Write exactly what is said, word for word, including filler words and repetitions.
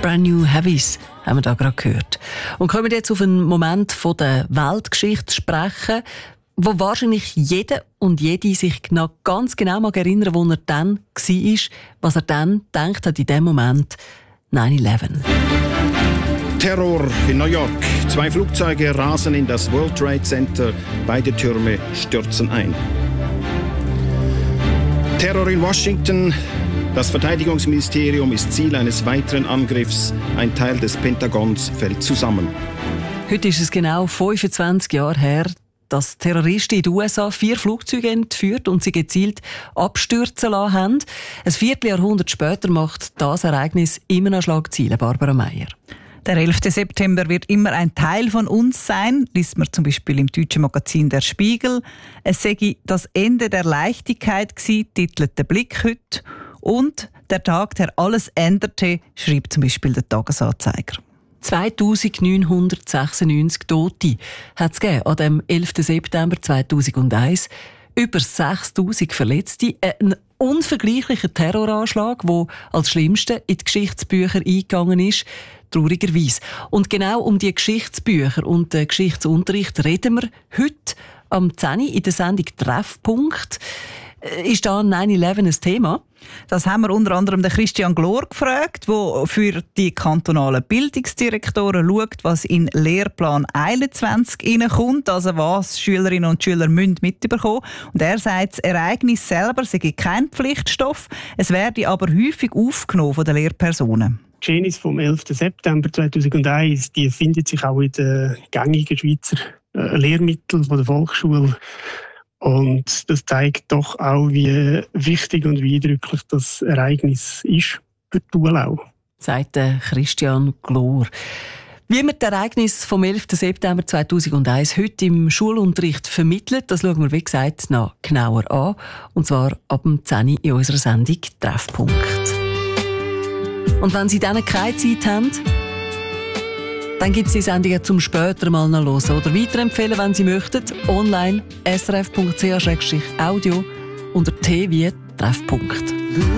Brand New Heavies haben wir da gerade gehört. Und können wir jetzt auf einen Moment von der Weltgeschichte sprechen, wo wahrscheinlich jeder und jede sich noch ganz genau mag erinnern, wo er dann war, was er dann gedacht hat in dem Moment neun elf. Terror in New York. Zwei Flugzeuge rasen in das World Trade Center. Beide Türme stürzen ein. Terror in Washington. Das Verteidigungsministerium ist Ziel eines weiteren Angriffs. Ein Teil des Pentagons fällt zusammen. Heute ist es genau fünfundzwanzig Jahre her, dass Terroristen in den U S A vier Flugzeuge entführt und sie gezielt abstürzen lassen haben. Ein Vierteljahrhundert später macht das Ereignis immer noch Schlagzeilen. Barbara Meier. Der elfte September wird immer ein Teil von uns sein, liest man zum Beispiel im deutschen Magazin «Der Spiegel». Es sei das Ende der Leichtigkeit gewesen, titelt «Der Blick» heute. Und «Der Tag, der alles änderte», schreibt zum Beispiel der «Tagesanzeiger». zweitausendneunhundertsechsundneunzig Tote hat es an dem elften September zweitausendeins. Über sechstausend Verletzte. Ein unvergleichlicher Terroranschlag, der als schlimmster in die Geschichtsbücher eingegangen ist. Traurigerweise. Und genau um die Geschichtsbücher und den Geschichtsunterricht reden wir heute am zehn Uhr in der Sendung «Treffpunkt». Ist da neun elf ein Thema? Das haben wir unter anderem den Christian Glor gefragt, der für die kantonalen Bildungsdirektoren schaut, was in Lehrplan einundzwanzig hineinkommt, also was Schülerinnen und Schüler müssen mitbekommen. Und er sagt, das Ereignis selber sei kein Pflichtstoff, es werde aber häufig aufgenommen von den Lehrpersonen. Die Geschehnisse vom elften September zweitausendeins, die findet sich auch in den gängigen Schweizer äh, Lehrmitteln von der Volksschule. Und das zeigt doch auch, wie wichtig und wie eindrücklich das Ereignis ist für die Schule auch. Sagt Christian Glor. Wie man das Ereignis vom elften September zweitausendeins heute im Schulunterricht vermittelt, das schauen wir, wie gesagt, noch genauer an. Und zwar ab dem zehn Uhr in unserer Sendung «Treffpunkt». Und wenn Sie dann keine Zeit haben, dann gibt es die Sendungen zum später mal noch hören oder weiterempfehlen, wenn Sie möchten, online s r f punkt c h slash audio unter T wie Treffpunkt.